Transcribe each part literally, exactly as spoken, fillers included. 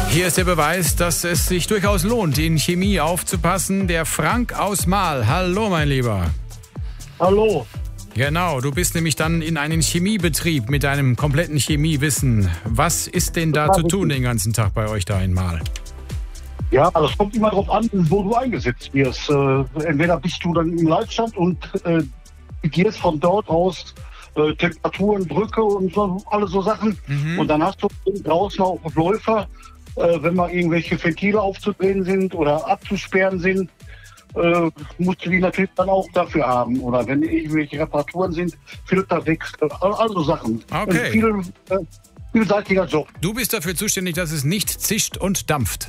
Hier ist der Beweis, dass es sich durchaus lohnt, in Chemie aufzupassen. Der Frank aus Mahl. Hallo, mein Lieber. Hallo. Genau, du bist nämlich dann in einem Chemiebetrieb mit deinem kompletten Chemiewissen. Was ist denn da zu tun den ganzen Tag bei euch da in Mahl? Ja, das kommt immer darauf an, wo du eingesetzt wirst. Äh, entweder bist du dann im Leitstand und äh, gehst von dort aus äh, Temperaturen, Drücke und so, alle so Sachen. Mhm. Und dann hast du draußen auch Läufer, äh, wenn mal irgendwelche Ventile aufzudrehen sind oder abzusperren sind. Äh, musst du die natürlich dann auch dafür haben. Oder wenn irgendwelche Reparaturen sind, Filterwechsel, also Sachen. Okay. Ein viel, äh, vielseitiger Job. Du bist dafür zuständig, dass es nicht zischt und dampft.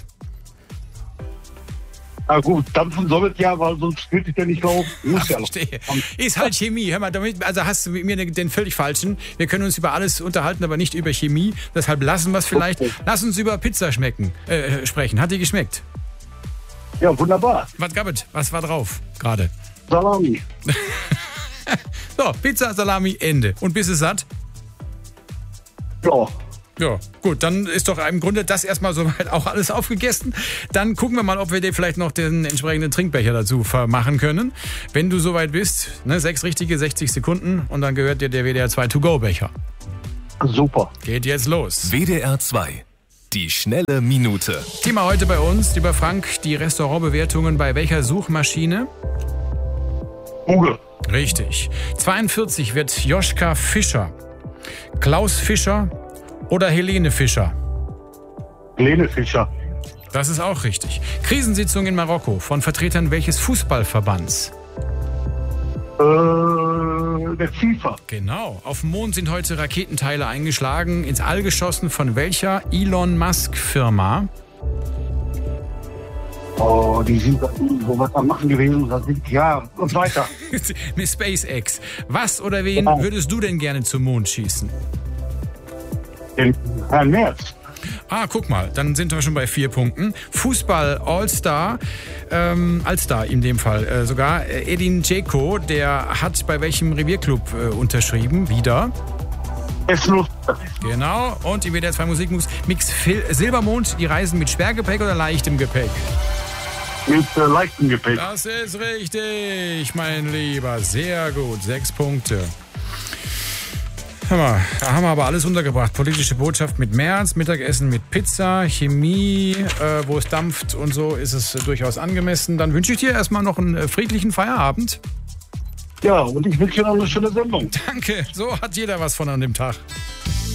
Na gut, dampfen soll es ja, weil sonst wird es ja nicht laufen. Muss ja Verstehe. Ist halt Chemie. Hör mal, damit, also hast du mit mir den völlig falschen. Wir können uns über alles unterhalten, aber nicht über Chemie. Deshalb lassen wir es vielleicht. Okay. Lass uns über Pizza schmecken, äh, sprechen. Hat die geschmeckt? Ja, wunderbar. Was gab es? Was war drauf gerade? Salami. So, Pizza, Salami, Ende. Und bist du satt? Ja. Ja, gut, dann ist doch im Grunde das erstmal soweit auch alles aufgegessen. Dann gucken wir mal, ob wir dir vielleicht noch den entsprechenden Trinkbecher dazu machen können. Wenn du soweit bist, ne, sechs richtige, sechzig Sekunden und dann gehört dir der W D R zwei To-Go-Becher. Super. Geht jetzt los. W D R zwei, die schnelle Minute. Thema heute bei uns, lieber Frank, die Restaurantbewertungen bei welcher Suchmaschine? Google. Richtig. zweiundvierzig wird Joschka Fischer, Klaus Fischer oder Helene Fischer? Helene Fischer. Das ist auch richtig. Krisensitzung in Marokko von Vertretern welches Fußballverbands? Äh, der FIFA. Genau. Auf dem Mond sind heute Raketenteile eingeschlagen. Ins All geschossen von welcher Elon Musk Firma? Oh, die sind wo was am machen gewesen. Das sind, ja, und weiter. Mit SpaceX. Was oder wen ja. würdest du denn gerne zum Mond schießen? Den Herrn Merz. Ah, guck mal, dann sind wir schon bei vier Punkten. Fußball All-Star, ähm, All-Star in dem Fall äh, sogar. Edin Dzeko, der hat bei welchem Revierclub äh, unterschrieben? Wieder. Essen. Genau, und die W D R zwei Musikmix Mix Silbermond, die reisen mit Schwergepäck oder leichtem Gepäck? Mit äh, leichtem Gepäck. Das ist richtig, mein Lieber. Sehr gut, sechs Punkte. Hör mal, da haben wir aber alles untergebracht. Politische Botschaft mit Merz, Mittagessen mit Pizza, Chemie, äh, wo es dampft und so ist es durchaus angemessen. Dann wünsche ich dir erstmal noch einen friedlichen Feierabend. Ja, und ich wünsche dir noch eine schöne Sendung. Danke, so hat jeder was von an dem Tag.